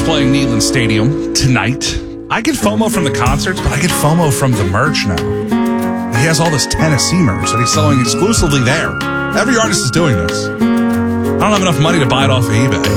playing Neyland Stadium tonight. I get FOMO from the concerts, but I get FOMO from the merch now. He has all this Tennessee merch that he's selling exclusively there. Every artist is doing this. I don't have enough money to buy it off of eBay.